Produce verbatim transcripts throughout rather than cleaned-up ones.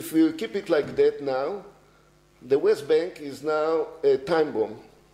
if we keep it like that now, the West Bank is now a time bomb.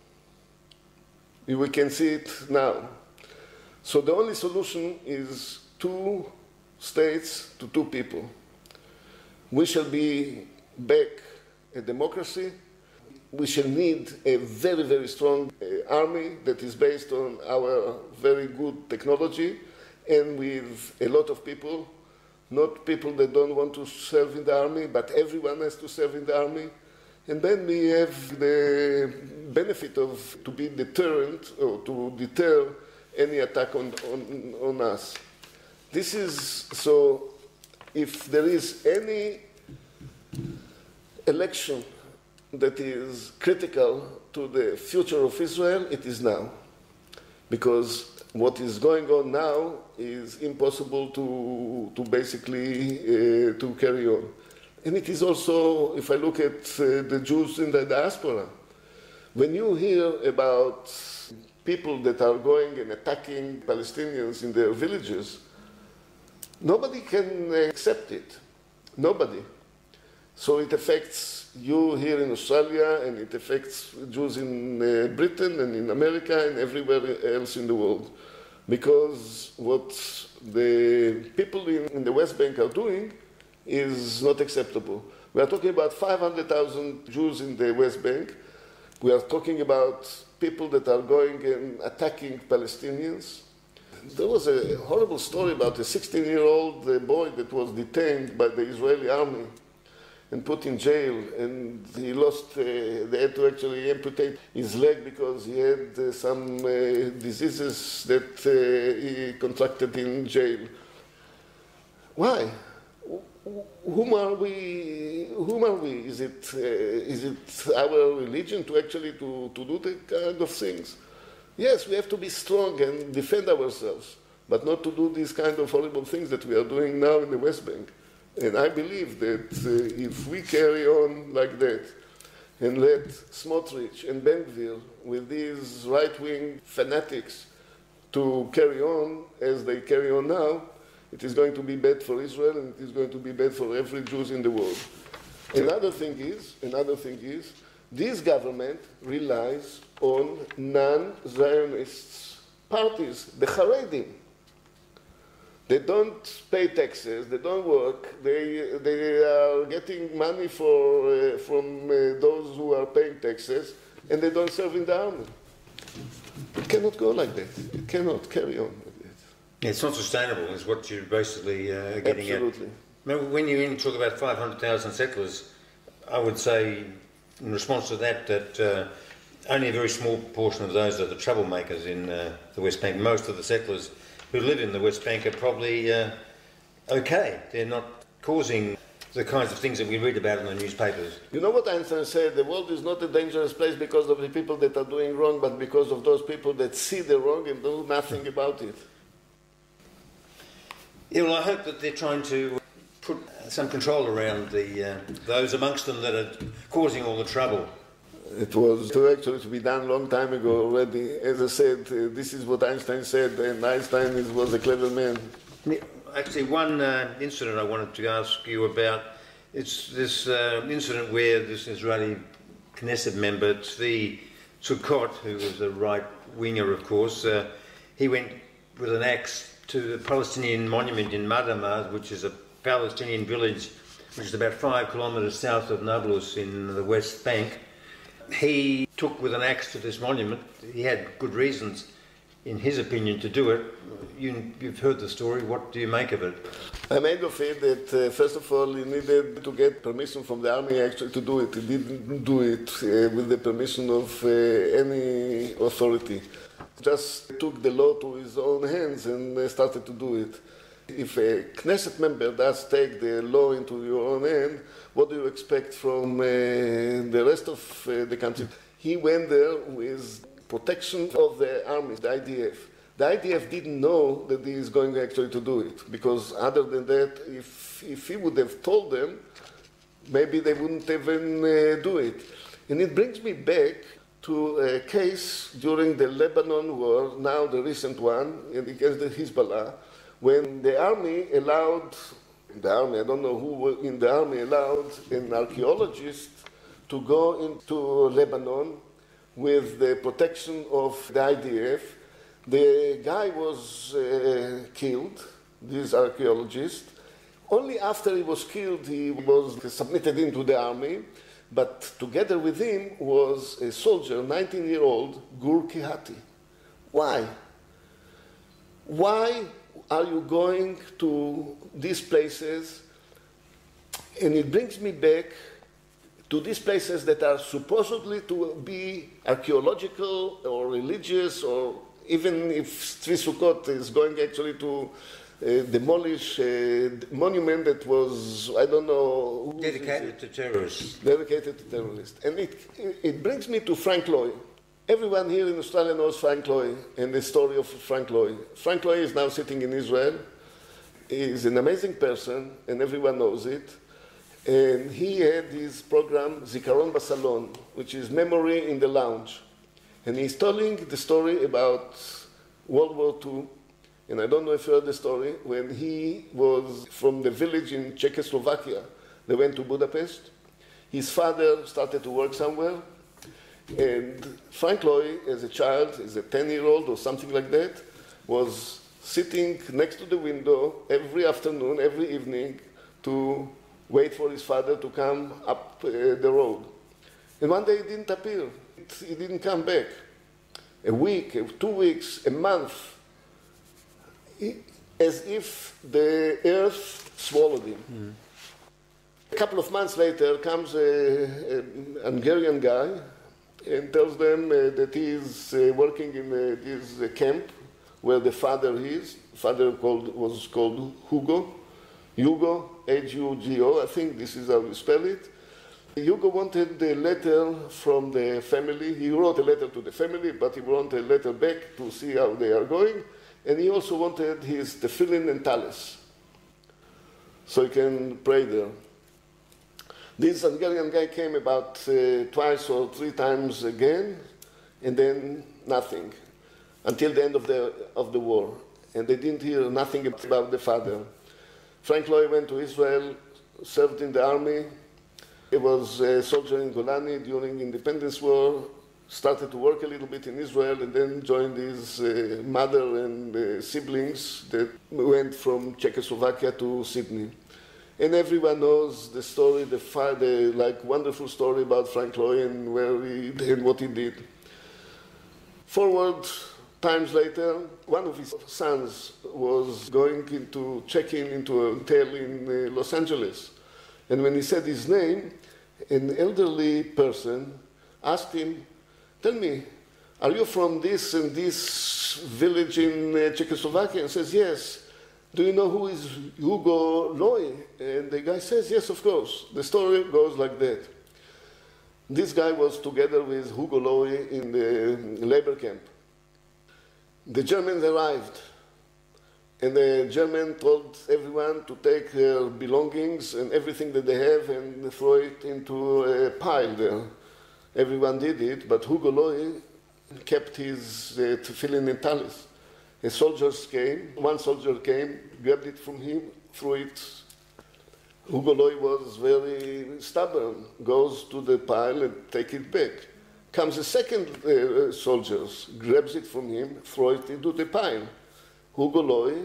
We can see it now. So the only solution is two states to two people. We shall be back a democracy. We shall need a very, very strong uh, army that is based on our very good technology and with a lot of people, not people that don't want to serve in the army, but everyone has to serve in the army. And then we have the benefit of to be deterrent or to deter any attack on, on, on us. This is, so if there is any election that is critical to the future of Israel, it is now. Because what is going on now is impossible to, to basically uh, to carry on. And it is also, if I look at uh, the Jews in the diaspora, when you hear about people that are going and attacking Palestinians in their villages, nobody can accept it. Nobody. So it affects you here in Australia, and it affects Jews in uh, Britain and in America and everywhere else in the world. Because what the people in, in the West Bank are doing is not acceptable. We are talking about five hundred thousand Jews in the West Bank. We are talking about people that are going and attacking Palestinians. There was a horrible story about a sixteen-year-old boy that was detained by the Israeli army and put in jail, and he lost, uh, they had to actually amputate his leg because he had uh, some uh, diseases that uh, he contracted in jail. Why? Whom are we? Whom are we? Is it, uh, is it our religion to actually to, to do that kind of things? Yes, we have to be strong and defend ourselves, but not to do these kind of horrible things that we are doing now in the West Bank. And I believe that uh, if we carry on like that and let Smotrich and Ben Gvir with these right-wing fanatics to carry on as they carry on now, it is going to be bad for Israel, and it is going to be bad for every Jew in the world. Another thing is, another thing is, this government relies on non-Zionist parties, the Haredim. They don't pay taxes, they don't work, they, they are getting money for, uh, from uh, those who are paying taxes, and they don't serve in the army. It cannot go like that. It cannot carry on like that. Yeah, it's not sustainable, is what you're basically uh, getting Absolutely. at. Remember, when you talk about five hundred thousand settlers, I would say, in response to that, that uh, only a very small portion of those are the troublemakers in uh, the West Bank. Most of the settlers who live in the West Bank are probably uh, okay. They're not causing the kinds of things that we read about in the newspapers. You know what Einstein said? The world is not a dangerous place because of the people that are doing wrong, but because of those people that see the wrong and do nothing about it. Yeah, well, I hope that they're trying to put some control around the uh, those amongst them that are causing all the trouble. It was to actually to be done a long time ago already. As I said, uh, this is what Einstein said, and Einstein is, was a clever man. Actually, one uh, incident I wanted to ask you about, it's this uh, incident where this Israeli Knesset member, Tzvi Sukkot, who was a right-winger, of course, uh, he went with an axe to the Palestinian monument in Madamar, which is a Palestinian village which is about five kilometres south of Nablus in the West Bank. He took with an axe to this monument. He had good reasons, in his opinion, to do it. You, you've heard the story. What do you make of it? I made of it that, uh, first of all, he needed to get permission from the army actually to do it. He didn't do it uh, with the permission of uh, any authority. Just took the law to his own hands and uh, started to do it. If a Knesset member does take the law into your own hand, what do you expect from uh, the rest of uh, the country? He went there with protection of the army, the I D F. The I D F didn't know that he is going actually to do it, because other than that, if, if he would have told them, maybe they wouldn't even uh, do it. And it brings me back to a case during the Lebanon war, now the recent one, against the Hezbollah, when the army allowed the army, I don't know who were in the army allowed an archaeologist to go into Lebanon with the protection of the I D F. The guy was uh, killed, this archaeologist. Only after he was killed, he was submitted into the army, but together with him was a soldier, nineteen-year-old, Gur Kihati. Why? Why are you going to these places? And it brings me back to these places that are supposedly to be archaeological or religious, or even if Tzvi Sukkot is going actually to uh, demolish a monument that was, I don't know... who Dedicated to terrorists. Dedicated to terrorists. And it, it brings me to Frank Loy. Everyone here in Australia knows Frank Loy and the story of Frank Loy. Frank Loy is now sitting in Israel. He is an amazing person, and everyone knows it. And he had his program, Zikaron Basalon, which is Memory in the Lounge. And he's telling the story about World War Two. And I don't know if you heard the story, when he was from the village in Czechoslovakia. They went to Budapest. His father started to work somewhere. And Frank Loy, as a child, as a ten-year-old or something like that, was sitting next to the window every afternoon, every evening, to wait for his father to come up uh, the road. And one day he didn't appear. He didn't come back. A week, two weeks, a month, he, as if the earth swallowed him. Mm. A couple of months later comes a, a Hungarian guy and tells them uh, that he is uh, working in uh, this uh, camp where the father is. Father called, was called Hugo. Hugo, H U G O, I think this is how you spell it. Hugo wanted a letter from the family. He wrote a letter to the family, but he wanted a letter back to see how they are going. And he also wanted his tefillin and talis, so he can pray there. This Hungarian guy came about uh, twice or three times again, and then nothing, until the end of the, of the war. And they didn't hear nothing about the father. Frank Loy went to Israel, served in the army. He was a soldier in Golani during the Independence War, started to work a little bit in Israel, and then joined his uh, mother and uh, siblings that went from Czechoslovakia to Sydney. And everyone knows the story, the, the like wonderful story about Frank Loy and where he and what he did. Forward times later, one of his sons was going into check-in into a hotel in uh, Los Angeles, and when he said his name, an elderly person asked him, "Tell me, are you from this and this village in uh, Czechoslovakia?" And says, "Yes." "Do you know who is Hugo Loy?" And the guy says, "Yes, of course." The story goes like that. This guy was together with Hugo Loy in the labor camp. The Germans arrived, and the German told everyone to take their belongings and everything that they have and throw it into a pile there. Everyone did it, but Hugo Loy kept his uh, tefillin and talis. The soldiers came, one soldier came, grabbed it from him, threw it. Hugo Loy was very stubborn, goes to the pile and take it back. Comes a second uh, soldier, grabs it from him, throws it into the pile. Hugo Loy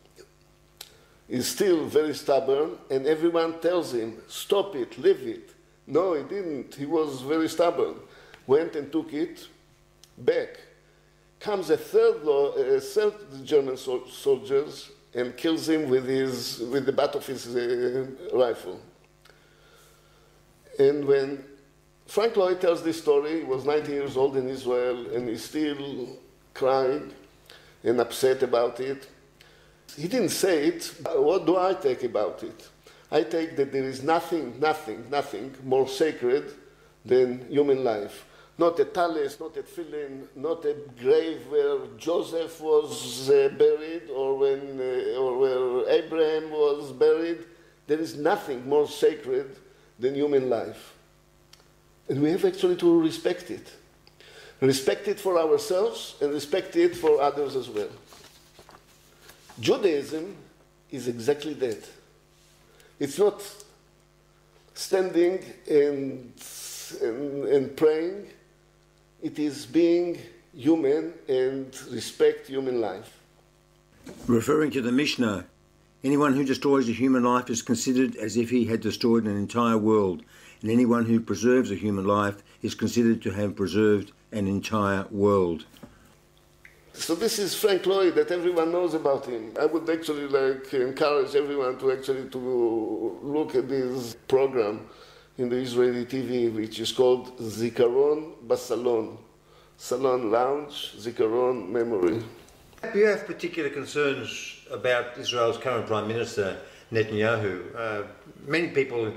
is still very stubborn, and everyone tells him, "Stop it, leave it." No, he didn't. He was very stubborn. Went and took it back. Comes a third, law, a third German sol- soldiers and kills him with, his, with the butt of his uh, rifle. And when Frank Loy tells this story, he was nineteen years old in Israel, and he's still crying and upset about it. He didn't say it. What do I take about it? I take that there is nothing, nothing, nothing more sacred than human life. Not a talis, not a tefillin, not a grave where Joseph was uh, buried, or when, uh, or where Abraham was buried. There is nothing more sacred than human life. And we have actually to respect it. Respect it for ourselves and respect it for others as well. Judaism is exactly that. It's not standing and, and, and praying. It is being human and respect human life. Referring to the Mishnah, anyone who destroys a human life is considered as if he had destroyed an entire world, and anyone who preserves a human life is considered to have preserved an entire world. So this is Frank Lloyd that everyone knows about him. I would actually like encourage everyone to actually to look at this program in the Israeli T V, which is called Zikaron Basalon. Salon Lounge, Zikaron Memory. Do you have particular concerns about Israel's current Prime Minister, Netanyahu? Uh, many people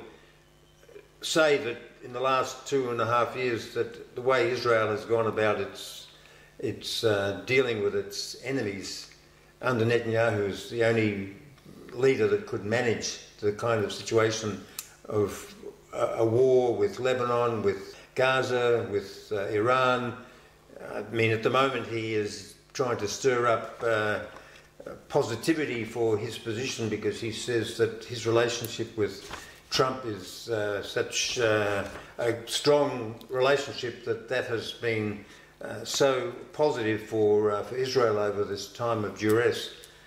say that in the last two and a half years that the way Israel has gone about its It's uh, dealing with its enemies under Netanyahu is the only leader that could manage the kind of situation of a, a war with Lebanon, with Gaza, with uh, Iran. I mean, at the moment he is trying to stir up uh, positivity for his position because he says that his relationship with Trump is uh, such uh, a strong relationship that that has been Uh, so positive for, uh, for Israel over this time of duress.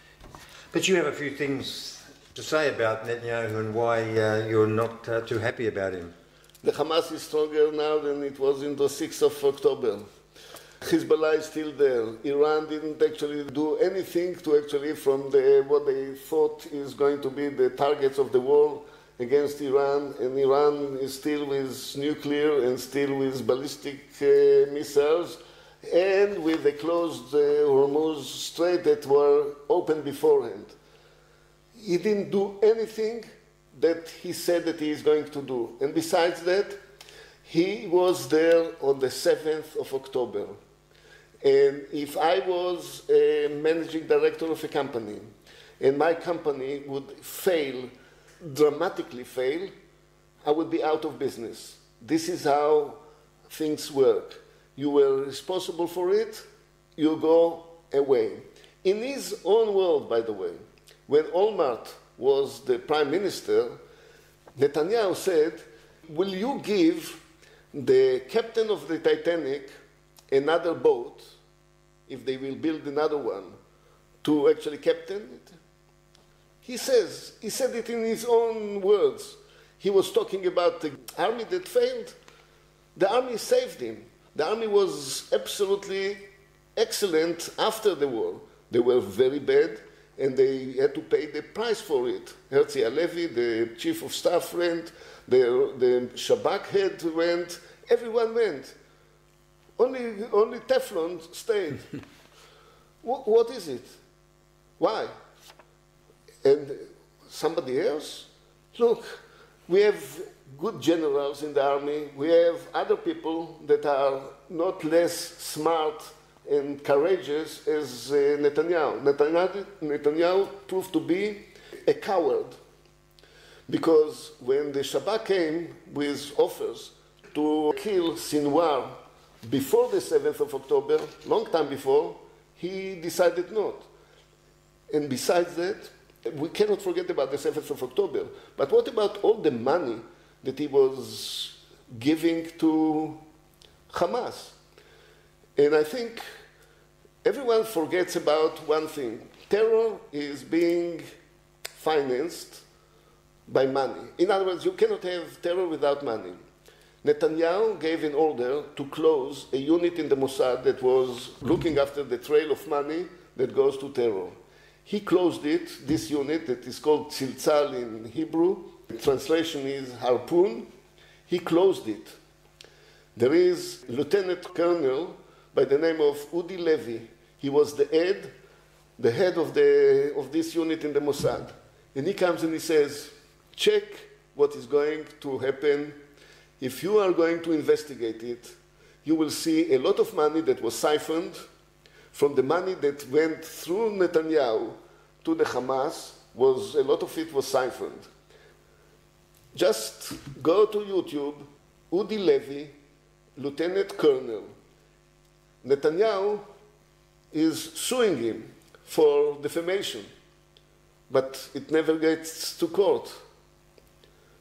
But you have a few things to say about Netanyahu and why uh, you're not uh, too happy about him. The Hamas is stronger now than it was in the sixth of October. Hezbollah is still there. Iran didn't actually do anything to actually, from the, what they thought is going to be the targets of the war against Iran, and Iran is still with nuclear and still with ballistic uh, missiles, and with the closed uh, Hormuz Strait that were open beforehand. He didn't do anything that he said that he is going to do. And besides that, he was there on the seventh of October. And if I was a managing director of a company, and my company would fail, dramatically fail, I would be out of business. This is how things work. You were responsible for it, you go away. In his own world, by the way, when Olmert was the prime minister, Netanyahu said, will you give the captain of the Titanic another boat, if they will build another one, to actually captain it? He says, he said it in his own words. He was talking about the army that failed. The army saved him. The army was absolutely excellent after the war. They were very bad, and they had to pay the price for it. Herzi Halevi, the chief of staff, went. The, the Shabak head went. Everyone went. Only, only Teflon stayed. what, what is it? Why? And somebody else? Look, we have good generals in the army. We have other people that are not less smart and courageous as uh, Netanyahu. Netanyahu. Netanyahu proved to be a coward because when the Shabak came with offers to kill Sinwar before the seventh of October, long time before, he decided not. And besides that, we cannot forget about the seventh of October. But what about all the money that he was giving to Hamas? And I think everyone forgets about one thing. Terror is being financed by money. In other words, you cannot have terror without money. Netanyahu gave an order to close a unit in the Mossad that was looking after the trail of money that goes to terror. He closed it, this unit that is called Tziltzal in Hebrew. The translation is harpoon. He closed it. There is a lieutenant colonel by the name of Udi Levy. He was the head, the head of, the, of this unit in the Mossad. And he comes and he says, check what is going to happen. If you are going to investigate it, you will see a lot of money that was siphoned from the money that went through Netanyahu to the Hamas. Was a lot of it was siphoned. Just go to YouTube, Udi Levy, Lieutenant Colonel. Netanyahu is suing him for defamation, but it never gets to court.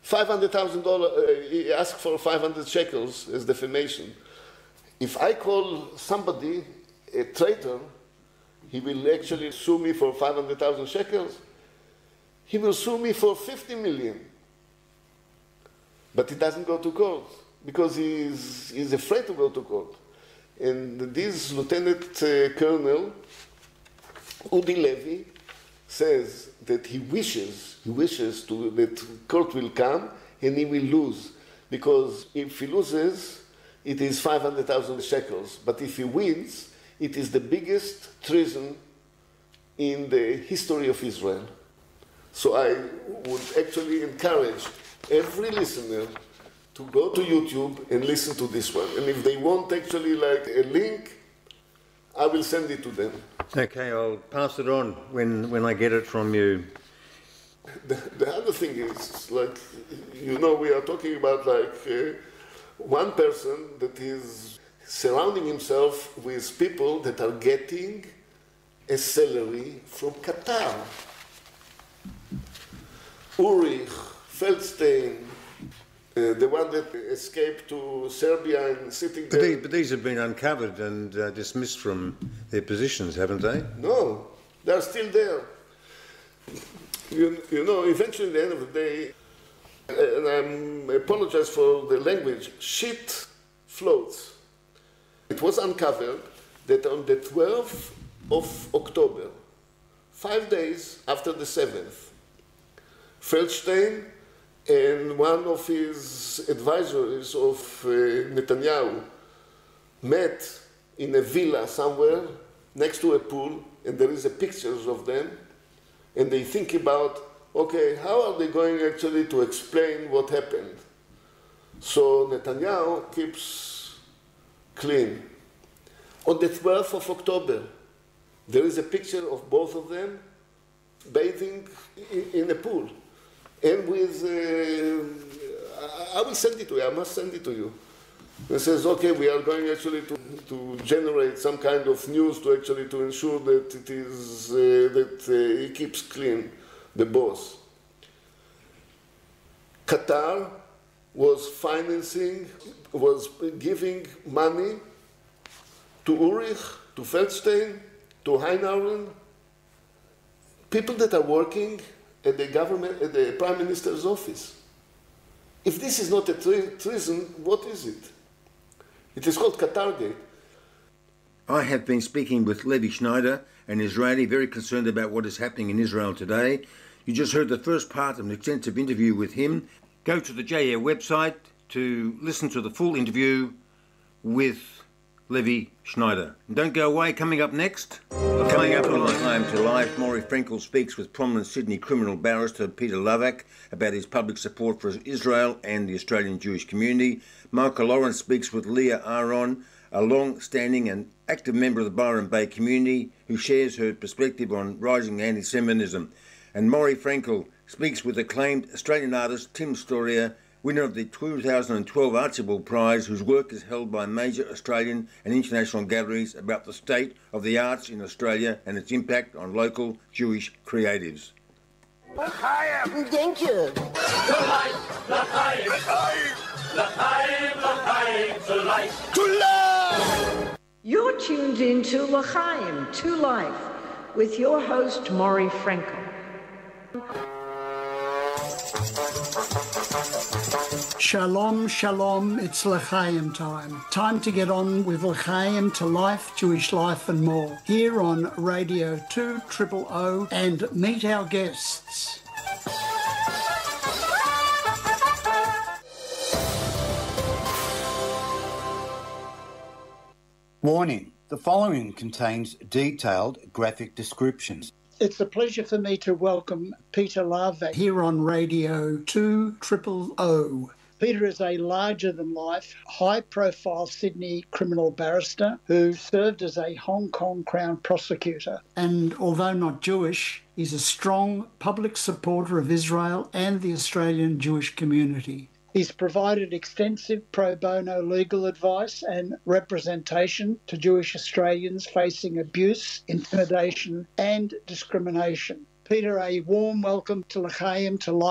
five hundred thousand dollars, uh, he asked for five hundred shekels as defamation. If I call somebody a traitor, he will actually sue me for five hundred thousand shekels. He will sue me for fifty million. But he doesn't go to court because he's, he's afraid to go to court. And this Lieutenant uh, Colonel, Udi Levy, says that he wishes, he wishes to, that court will come and he will lose. Because if he loses, it is five hundred thousand shekels. But if he wins, it is the biggest treason in the history of Israel. So I would actually encourage every listener to go to YouTube and listen to this one. And if they want actually like a link, I will send it to them. Okay, I'll pass it on when, when I get it from you. The, the other thing is, like, you know, we are talking about like uh, one person that is surrounding himself with people that are getting a salary from Qatar. Ulrich, Feldstein, uh, the one that escaped to Serbia and sitting But, there. these, but these have been uncovered and uh, dismissed from their positions, haven't they? No, they're still there. You, you know, eventually at the end of the day, and I apologize for the language, shit floats. It was uncovered that on the twelfth of October, five days after the seventh, Feldstein and one of his advisors of uh, Netanyahu met in a villa somewhere next to a pool, and there is a pictures of them, and they think about, okay, how are they going actually to explain what happened? So Netanyahu keeps clean. On the twelfth of October, there is a picture of both of them bathing in, in a pool. And with, uh, I, I will send it to you, I must send it to you. It says, okay, we are going actually to, to generate some kind of news to actually to ensure that it is, uh, that uh, he keeps clean, the boss. Qatar was financing, was giving money to Ulrich, to Feldstein, to Heinauren, people that are working at the government, at the Prime Minister's office. If this is not a tre- treason, what is it? It is called Qatargate. I have been speaking with Levi Schneider, an Israeli very concerned about what is happening in Israel today. You just heard the first part of an extensive interview with him. Go to the J A website to listen to the full interview with Levi Schneider. And don't go away. Coming up next, coming up on L'chaim to Life, Maury Frankel speaks with prominent Sydney criminal barrister Peter Lavak about his public support for Israel and the Australian Jewish community. Michael Lawrence speaks with Leah Aron, a long-standing and active member of the Byron Bay community who shares her perspective on rising anti-Semitism. And Maury Frankel speaks with acclaimed Australian artist Tim Storia, winner of the two thousand twelve Archibald Prize, whose work is held by major Australian and international galleries about the state of the arts in Australia and its impact on local Jewish creatives. L'chaim! Thank you. L'chaim! L'chaim! L'chaim! L'chaim! To life! To life! You're tuned in to L'chaim, to Life, with your host, Maury Frankel. Shalom, shalom, it's L'chaim time. Time to get on with L'chaim to Life, Jewish Life and more. Here on Radio two O O and meet our guests. Warning, the following contains detailed graphic descriptions. It's a pleasure for me to welcome Peter Lavak here on Radio two O O. Peter is a larger-than-life, high-profile Sydney criminal barrister who served as a Hong Kong Crown prosecutor. And although not Jewish, he's a strong public supporter of Israel and the Australian Jewish community. He's provided extensive pro bono legal advice and representation to Jewish Australians facing abuse, intimidation and discrimination. Peter, a warm welcome to L'chaim to Life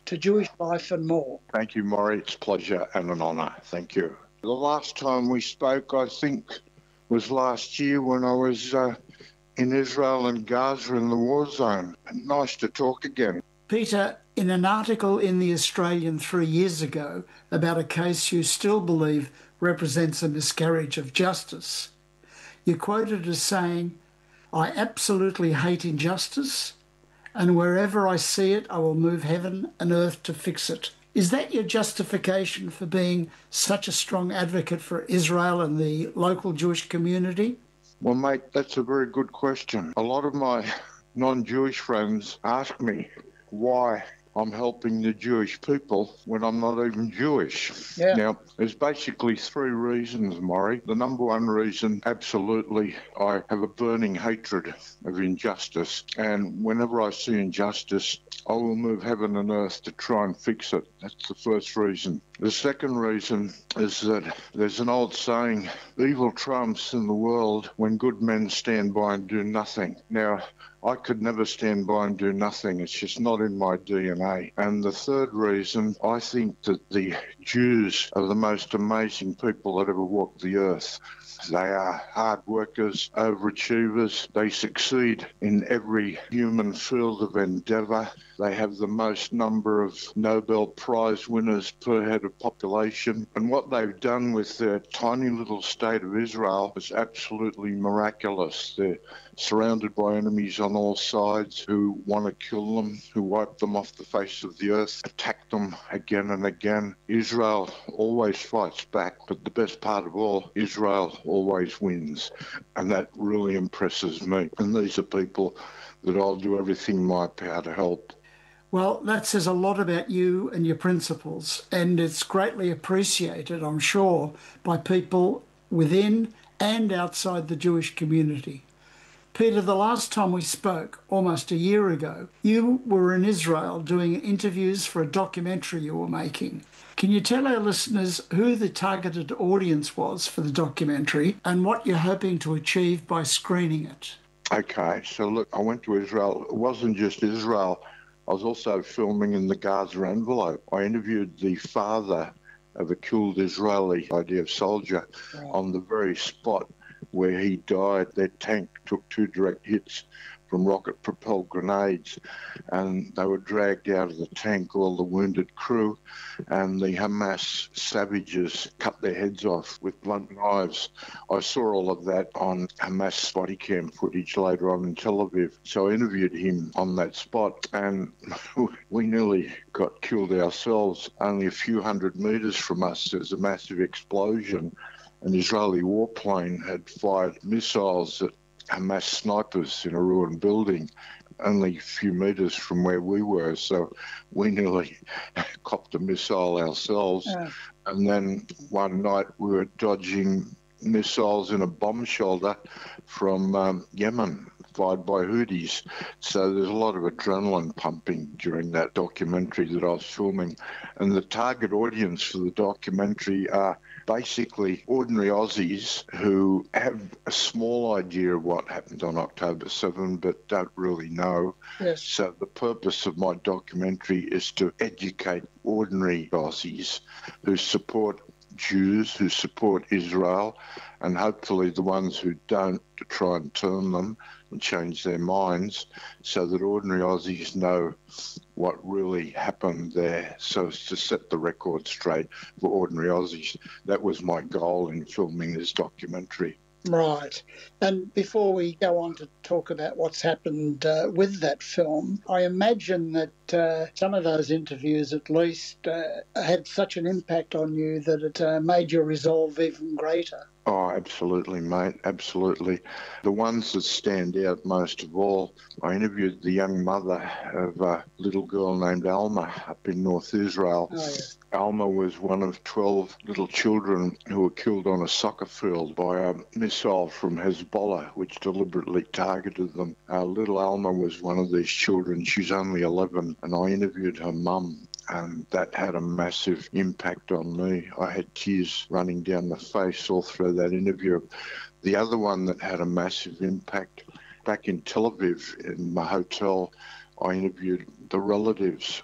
to Jewish life and more. Thank you, Maury. It's a pleasure and an honour. Thank you. The last time we spoke, I think, was last year when I was uh, in Israel and Gaza in the war zone. Nice to talk again. Peter, in an article in The Australian three years ago about a case you still believe represents a miscarriage of justice, you quoted as saying, "I absolutely hate injustice, and wherever I see it, I will move heaven and earth to fix it." Is that your justification for being such a strong advocate for Israel and the local Jewish community? Well, mate, that's a very good question. A lot of my non-Jewish friends ask me why I'm helping the Jewish people when I'm not even Jewish. Yeah. Now, there's basically three reasons, Maury. The number one reason, absolutely, I have a burning hatred of injustice. And whenever I see injustice, I will move heaven and earth to try and fix it. That's the first reason. The second reason is that there's an old saying, evil triumphs in the world when good men stand by and do nothing. Now, I could never stand by and do nothing. It's just not in my D N A. And the third reason, I think that the Jews are the most amazing people that ever walked the earth. They are hard workers, overachievers. They succeed in every human field of endeavour. They have the most number of Nobel Prize winners per head of population. And what they've done with their tiny little state of Israel is absolutely miraculous. They're surrounded by enemies on all sides who want to kill them, who wipe them off the face of the earth, attack them again and again. Israel always fights back, but the best part of all, Israel always wins. And that really impresses me. And these are people that I'll do everything in my power to help. Well, that says a lot about you and your principles, and it's greatly appreciated, I'm sure, by people within and outside the Jewish community. Peter, the last time we spoke, almost a year ago, you were in Israel doing interviews for a documentary you were making. Can you tell our listeners who the targeted audience was for the documentary and what you're hoping to achieve by screening it? Okay, so look, I went to Israel. It wasn't just Israel. I was also filming in the Gaza envelope. I interviewed the father of a killed Israeli I D F soldier right. on the very spot where he died. Their tank took two direct hits from rocket-propelled grenades, and they were dragged out of the tank, all the wounded crew, and the Hamas savages cut their heads off with blunt knives. I saw all of that on Hamas body cam footage later on in Tel Aviv. So I interviewed him on that spot, and we nearly got killed ourselves. Only a few hundred metres from us, there's a massive explosion. An Israeli warplane had fired missiles at Hamas snipers in a ruined building only a few metres from where we were, so we nearly copped a missile ourselves. Yeah. And then one night we were dodging missiles in a bomb shelter from um, Yemen, fired by Houthis. So there's a lot of adrenaline pumping during that documentary that I was filming. And the target audience for the documentary are basically ordinary Aussies who have a small idea of what happened on October seventh, but don't really know. Yes. So the purpose of my documentary is to educate ordinary Aussies who support Jews, who support Israel, and hopefully the ones who don't, to try and turn them and change their minds so that ordinary Aussies know what really happened there, so as to set the record straight for ordinary Aussies. That was my goal in filming this documentary. Right. And before we go on to talk about what's happened uh, with that film, I imagine that uh, some of those interviews at least uh, had such an impact on you that it uh, made your resolve even greater. Oh, absolutely, mate, absolutely. The ones that stand out most of all, I interviewed the young mother of a little girl named Alma up in North Israel. Oh, yeah. Alma was one of twelve little children who were killed on a soccer field by a missile from Hezbollah, which deliberately targeted them. Uh, little Alma was one of these children. She's only eleven, and I interviewed her mum. And that had a massive impact on me. I had tears running down the face all through that interview. The other one that had a massive impact, back in Tel Aviv, in my hotel, I interviewed the relatives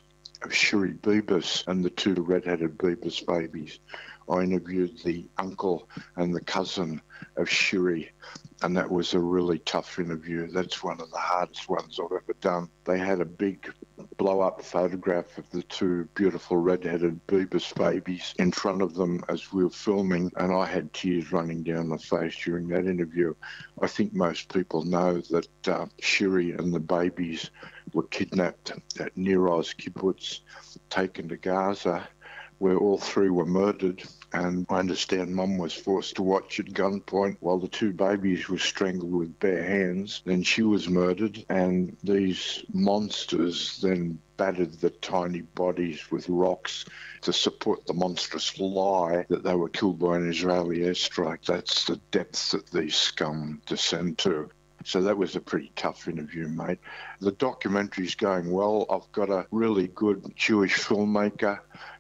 of Shiri Bibas and the two red-headed Bibas babies. I interviewed the uncle and the cousin of Shiri, and that was a really tough interview. That's one of the hardest ones I've ever done. They had a big blow-up photograph of the two beautiful red-headed Bibas babies in front of them as we were filming, and I had tears running down my face during that interview. I think most people know that uh, Shiri and the babies were kidnapped at Nir Oz kibbutz, taken to Gaza, where all three were murdered, and I understand Mum was forced to watch at gunpoint while the two babies were strangled with bare hands. Then she was murdered, and these monsters then battered the tiny bodies with rocks to support the monstrous lie that they were killed by an Israeli airstrike. That's the depths that these scum descend to. So that was a pretty tough interview, mate. The documentary's going well. I've got a really good Jewish filmmaker,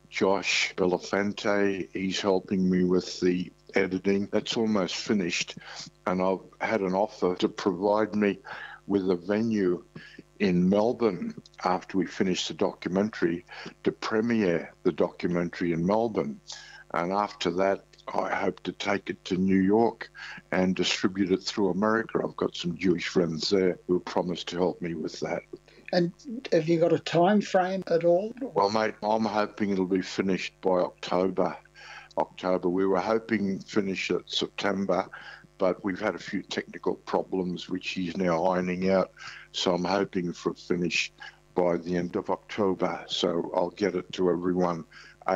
Josh Belafonte. He's helping me with the editing. That's almost finished, and I've had an offer to provide me with a venue in Melbourne after we finish the documentary to premiere the documentary in Melbourne. And after that, I hope to take it to New York and distribute it through America. I've got some Jewish friends there who promised to help me with that. And have you got a time frame at all? Well, mate, I'm hoping it'll be finished by October. October. We were hoping to finish it September, but we've had a few technical problems which he's now ironing out. So I'm hoping for a finish by the end of October. So I'll get it to everyone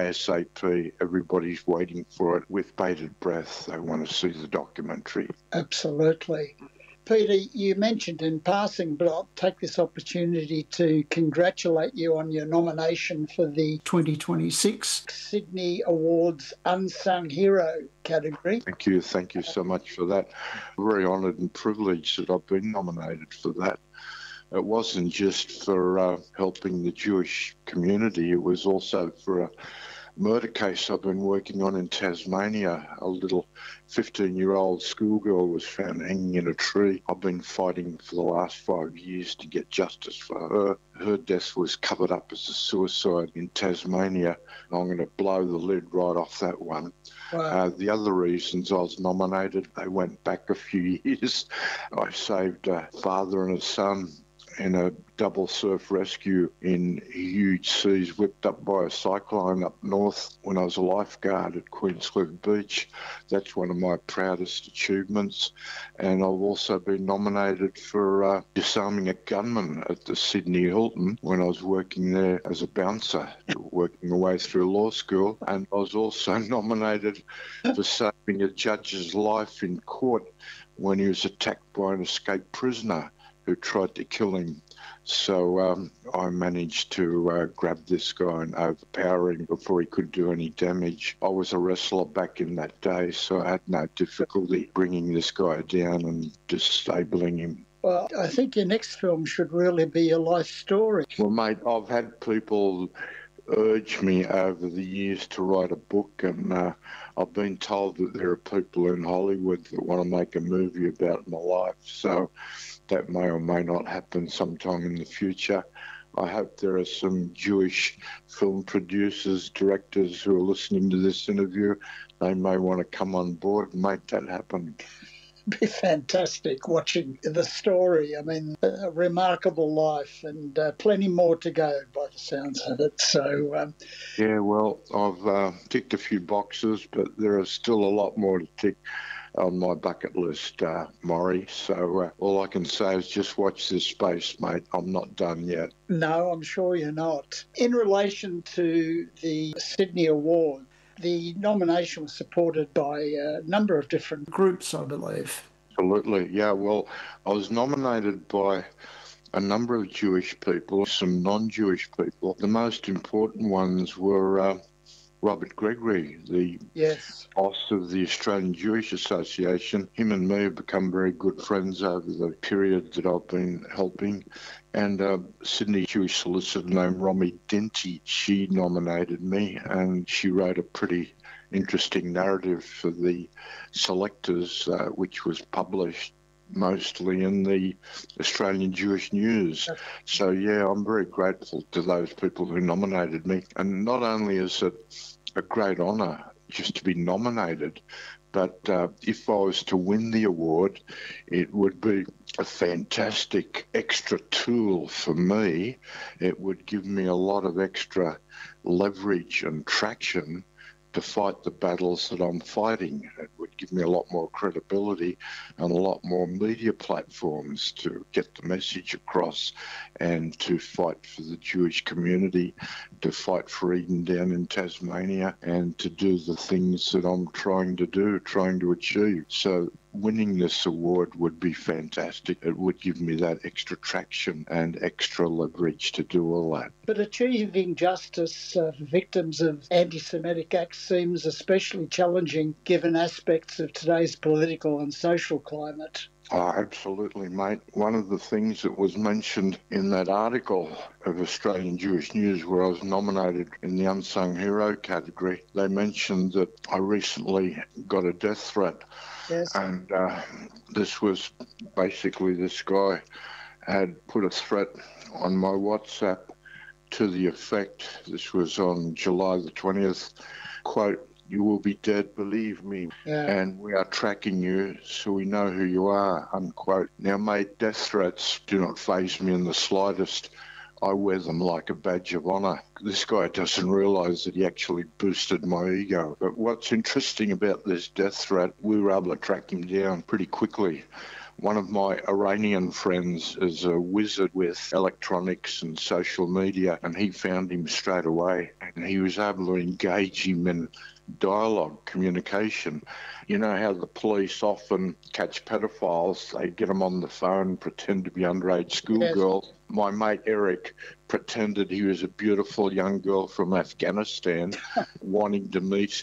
ASAP. Everybody's waiting for it with bated breath. They want to see the documentary. Absolutely. Peter, you mentioned in passing, but I'll take this opportunity to congratulate you on your nomination for the twenty twenty-six Sydney Awards Unsung Hero category. Thank you. Thank you so much for that. Very honoured and privileged that I've been nominated for that. It wasn't just for uh, helping the Jewish community, it was also for a murder case I've been working on in Tasmania. A little fifteen-year-old schoolgirl was found hanging in a tree. I've been fighting for the last five years to get justice for her. Her death was covered up as a suicide in Tasmania. I'm going to blow the lid right off that one. Wow. Uh, the other reasons I was nominated, they went back a few years. I saved a father and a son in a double surf rescue in huge seas whipped up by a cyclone up north when I was a lifeguard at Queenscliff Beach. That's one of my proudest achievements. And I've also been nominated for uh, disarming a gunman at the Sydney Hilton when I was working there as a bouncer, working my way through law school. And I was also nominated for saving a judge's life in court when he was attacked by an escaped prisoner who tried to kill him. So um, I managed to uh, grab this guy and overpower him before he could do any damage. I was a wrestler back in that day, so I had no difficulty bringing this guy down and disabling him. Well, I think your next film should really be a life story. Well, mate, I've had people urge me over the years to write a book, and uh, I've been told that there are people in Hollywood that want to make a movie about my life. So that may or may not happen sometime in the future. I hope there are some Jewish film producers, directors who are listening to this interview. They may want to come on board and make that happen. Be fantastic watching the story. I mean, a remarkable life, and uh, plenty more to go by the sounds of it. So, um, yeah, well, I've uh, ticked a few boxes, but there is still a lot more to tick on my bucket list, uh, Maury. So uh, all I can say is just watch this space, mate. I'm not done yet. No, I'm sure you're not. In relation to the Sydney Award, the nomination was supported by a number of different groups, I believe. Absolutely, yeah. Well, I was nominated by a number of Jewish people, some non-Jewish people. The most important ones were uh, Robert Gregory, the yes. boss of the Australian Jewish Association. Him and me have become very good friends over the period that I've been helping. And a Sydney Jewish solicitor named Romy Dinty, she nominated me, and she wrote a pretty interesting narrative for the selectors, uh, which was published mostly in the Australian Jewish News. So, yeah, I'm very grateful to those people who nominated me. And not only is it a great honour just to be nominated, but uh, if I was to win the award, it would be a fantastic extra tool for me. It would give me a lot of extra leverage and traction to fight the battles that I'm fighting. It would give me a lot more credibility and a lot more media platforms to get the message across and to fight for the Jewish community, to fight for Eden down in Tasmania, and to do the things that I'm trying to do, trying to achieve. So winning this award would be fantastic. It would give me that extra traction and extra leverage to do all that. But achieving justice uh, for victims of anti-Semitic acts seems especially challenging given aspects of today's political and social climate. Oh, absolutely, mate. One of the things that was mentioned in that article of Australian Jewish News where I was nominated in the Unsung Hero category, they mentioned that I recently got a death threat. Yes. And uh, this was basically this guy had put a threat on my WhatsApp to the effect, this was on July the twentieth, quote, "You will be dead, believe me, yeah. and we are tracking you so we know who you are," unquote. Now, mate, death threats do not faze me in the slightest. I wear them like a badge of honour. This guy doesn't realise that he actually boosted my ego. But what's interesting about this death threat, we were able to track him down pretty quickly. One of my Iranian friends is a wizard with electronics and social media, and he found him straight away, and he was able to engage him in dialogue, communication. You know how the police often catch pedophiles, they get them on the phone, pretend to be underage schoolgirls. Yes. My mate Eric pretended he was a beautiful young girl from Afghanistan wanting to meet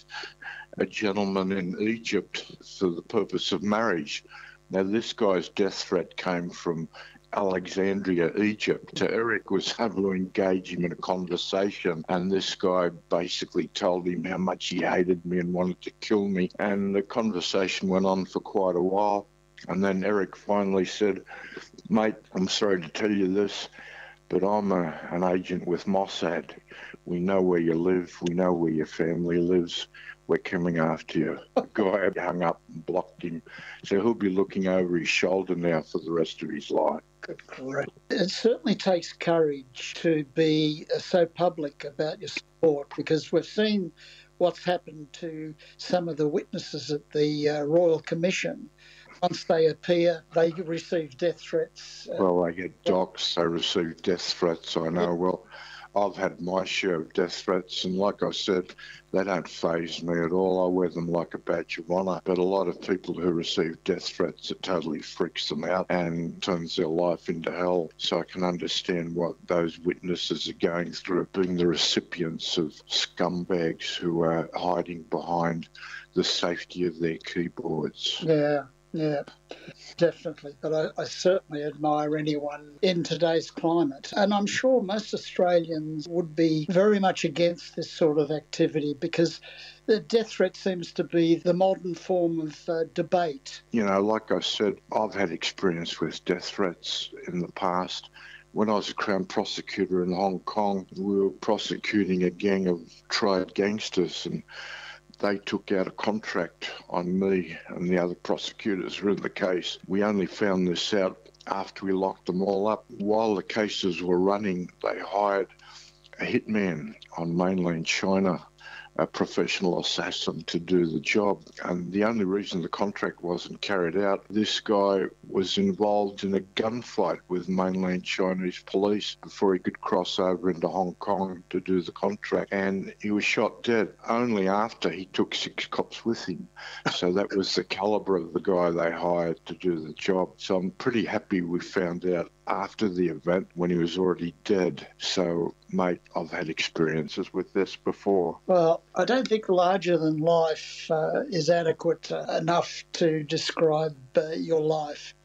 a gentleman in Egypt for the purpose of marriage. Now, this guy's death threat came from Alexandria, Egypt. So Eric was able to engage him in a conversation, and this guy basically told him how much he hated me and wanted to kill me. And the conversation went on for quite a while. And then Eric finally said, "Mate, I'm sorry to tell you this, but I'm a, an agent with Mossad. We know where you live. We know where your family lives. We're coming after you." The guy hung up and blocked him. So he'll be looking over his shoulder now for the rest of his life. Good grief. It certainly takes courage to be so public about your sport, because we've seen what's happened to some of the witnesses at the uh, Royal Commission. Once they appear, they receive death threats. Uh, well, they get doxed, they receive death threats, I know. Yeah. Well, I've had my share of death threats, and like I said, they don't faze me at all. I wear them like a badge of honour. But a lot of people who receive death threats, it totally freaks them out and turns their life into hell. So I can understand what those witnesses are going through, being the recipients of scumbags who are hiding behind the safety of their keyboards. Yeah. Yeah, definitely. But I, I certainly admire anyone in today's climate. And I'm sure most Australians would be very much against this sort of activity, because the death threat seems to be the modern form of uh, debate. You know, like I said, I've had experience with death threats in the past. When I was a Crown prosecutor in Hong Kong, we were prosecuting a gang of triad gangsters, and they took out a contract on me and the other prosecutors who were in the case. We only found this out after we locked them all up. While the cases were running, they hired a hitman on mainland China, a professional assassin, to do the job. And the only reason the contract wasn't carried out, this guy was involved in a gunfight with mainland Chinese police before he could cross over into Hong Kong to do the contract. And he was shot dead only after he took six cops with him. So that was the calibre of the guy they hired to do the job. So I'm pretty happy we found out after the event when he was already dead. So, mate, I've had experiences with this before. Well, I don't think larger than life uh, is adequate uh, enough to describe uh, your life.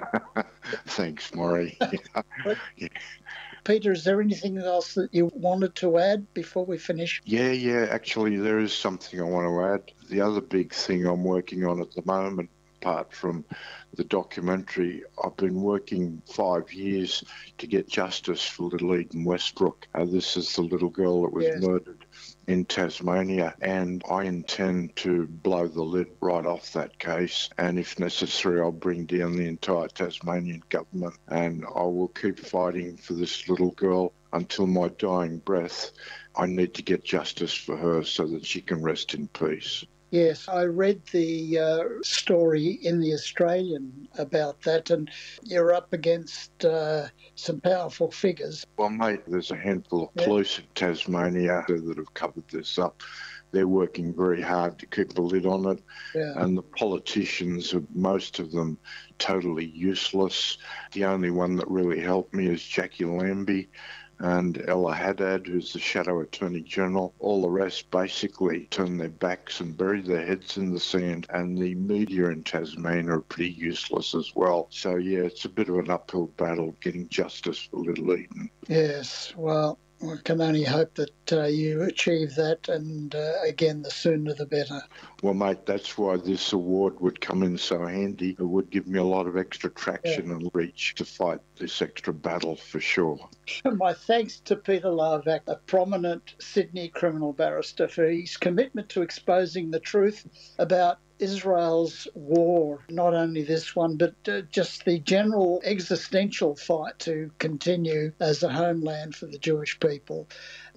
Thanks, Maury. Yeah. Peter, is there anything else that you wanted to add before we finish? Yeah, yeah, actually there is something I want to add. The other big thing I'm working on at the moment, apart from the documentary, I've been working five years to get justice for little Eden Westbrook. Uh, this is the little girl that was Yes. murdered in Tasmania, and I intend to blow the lid right off that case, and if necessary I'll bring down the entire Tasmanian government, and I will keep fighting for this little girl until my dying breath. I need to get justice for her so that she can rest in peace. Yes, I read the uh, story in The Australian about that, and you're up against uh, some powerful figures. Well, mate, there's a handful of Yeah. police in Tasmania that have covered this up. They're working very hard to keep a lid on it, Yeah. and the politicians, are, most of them, totally useless. The only one that really helped me is Jackie Lambie and Ella Haddad, who's the Shadow Attorney General. All the rest basically turned their backs and buried their heads in the sand, and the media in Tasmania are pretty useless as well. So, yeah, it's a bit of an uphill battle getting justice for Little Eden. Yes, well, I can only hope that uh, you achieve that, and uh, again, the sooner the better. Well, mate, that's why this award would come in so handy. It would give me a lot of extra traction Yeah. and reach to fight this extra battle for sure. My thanks to Peter Larvac, a prominent Sydney criminal barrister, for his commitment to exposing the truth about Israel's war, not only this one, but uh, just the general existential fight to continue as a homeland for the Jewish people.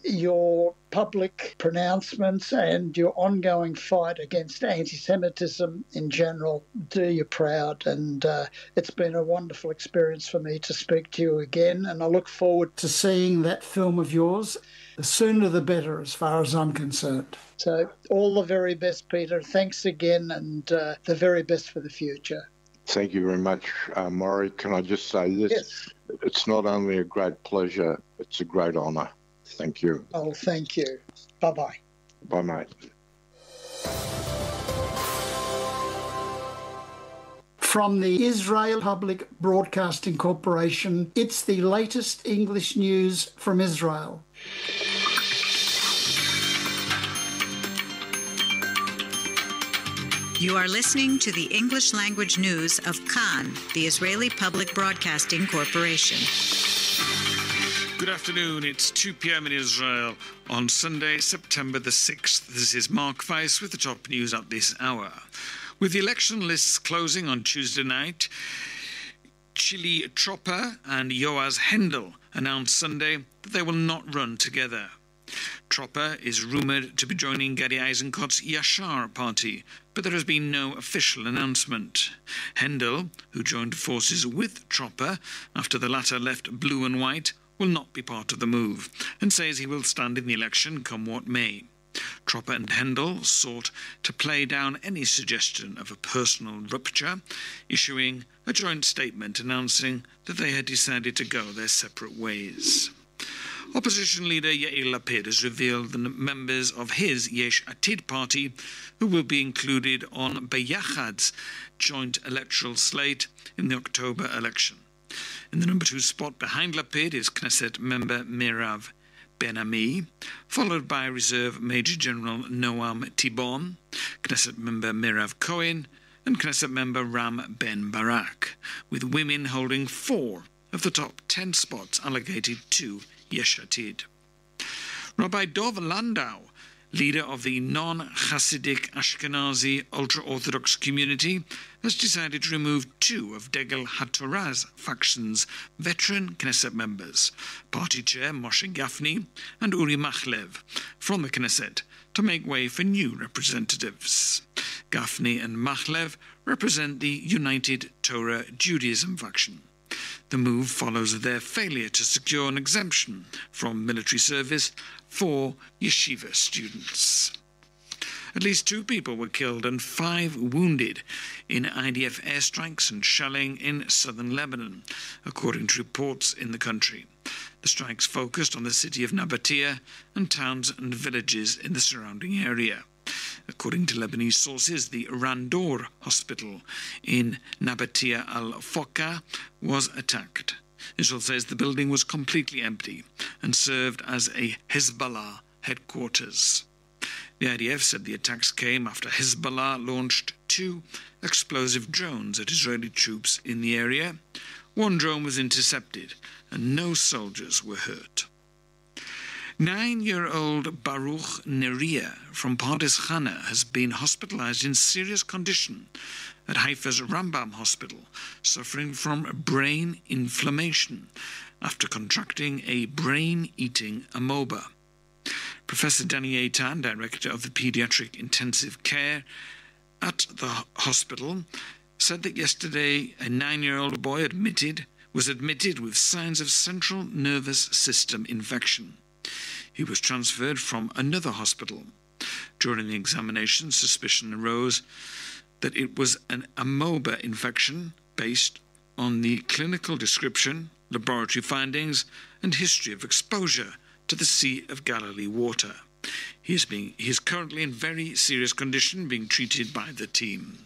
Your public pronouncements and your ongoing fight against anti-Semitism in general do you proud, and uh, it's been a wonderful experience for me to speak to you again, and I look forward to seeing that film of yours. The sooner the better, as far as I'm concerned. So all the very best, Peter. Thanks again, and uh, the very best for the future. Thank you very much, uh, Maury. Can I just say this? Yes. It's not only a great pleasure, it's a great honour. Thank you. Oh, thank you. Bye-bye. Bye, mate. From the Israel Public Broadcasting Corporation, it's the latest English news from Israel. You are listening to the English language news of Kan, the Israeli Public Broadcasting Corporation. Good afternoon. It's two p.m. in Israel on Sunday, September the sixth. This is Mark Weiss with the top news at this hour. With the election lists closing on Tuesday night, Chili Tropper and Yoaz Hendel announced Sunday that they will not run together. Tropper is rumoured to be joining Gadi Eisenkot's Yashar party, but there has been no official announcement. Hendel, who joined forces with Tropper after the latter left Blue and White, will not be part of the move, and says he will stand in the election come what may. Tropper and Hendel sought to play down any suggestion of a personal rupture, issuing a joint statement announcing that they had decided to go their separate ways. Opposition leader Yair Lapid has revealed the members of his Yesh Atid party who will be included on Beyachad's joint electoral slate in the October election. In the number two spot behind Lapid is Knesset member Mirav Ben-Ami, followed by Reserve Major General Noam Tibon, Knesset member Mirav Cohen, and Knesset member Ram Ben Barak, with women holding four of the top ten spots allocated to Yesh Atid. Rabbi Dov Landau, leader of the non-Hasidic Ashkenazi ultra-Orthodox community, has decided to remove two of Degel HaTorah's faction's veteran Knesset members, party chair Moshe Gafni and Uri Machlev, from the Knesset to make way for new representatives. Gafni and Machlev represent the United Torah Judaism faction. The move follows their failure to secure an exemption from military service for yeshiva students. At least two people were killed and five wounded in I D F airstrikes and shelling in southern Lebanon, according to reports in the country. The strikes focused on the city of Nabatea and towns and villages in the surrounding area. According to Lebanese sources, the Randor hospital in Nabatea al-Foka was attacked. Israel says the building was completely empty and served as a Hezbollah headquarters. The I D F said the attacks came after Hezbollah launched two explosive drones at Israeli troops in the area. One drone was intercepted and no soldiers were hurt. Nine-year-old Baruch Neria from Pardes Chana has been hospitalized in serious condition at Haifa's Rambam Hospital, suffering from brain inflammation after contracting a brain-eating amoeba. Professor Danny Eitan, director of the Pediatric Intensive Care at the hospital, said that yesterday a nine-year-old boy admitted was admitted with signs of central nervous system infection. He was transferred from another hospital. During the examination, suspicion arose that it was an amoeba infection based on the clinical description, laboratory findings, and history of exposure to the Sea of Galilee water. He is, being, he is currently in very serious condition, being treated by the team.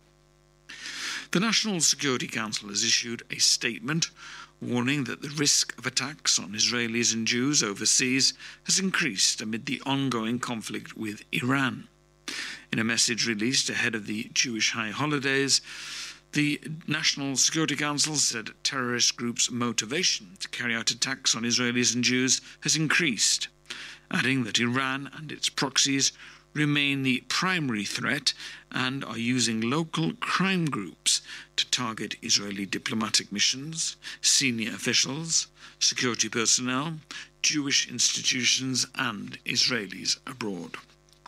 The National Security Council has issued a statement warning that the risk of attacks on Israelis and Jews overseas has increased amid the ongoing conflict with Iran. In a message released ahead of the Jewish high holidays, the National Security Council said terrorist groups' motivation to carry out attacks on Israelis and Jews has increased, adding that Iran and its proxies remain the primary threat and are using local crime groups to target Israeli diplomatic missions, senior officials, security personnel, Jewish institutions and Israelis abroad.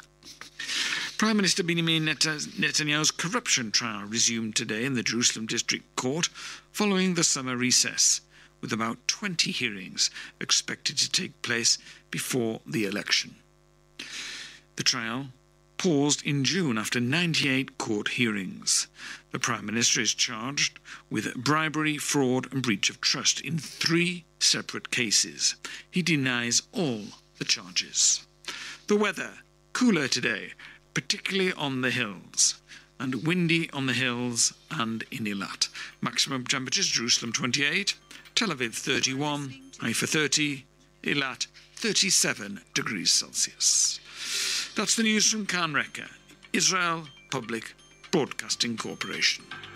Prime Minister Benjamin Netanyahu's corruption trial resumed today in the Jerusalem District Court following the summer recess, with about twenty hearings expected to take place before the election. The trial paused in June after ninety-eight court hearings. The Prime Minister is charged with bribery, fraud and breach of trust in three separate cases. He denies all the charges. The weather, cooler today, particularly on the hills, and windy on the hills and in Eilat. Maximum temperatures, Jerusalem twenty-eight, Tel Aviv thirty-one, Haifa thirty, Eilat thirty-seven degrees Celsius. That's the news from Kan Reka, Israel Public Broadcasting Corporation.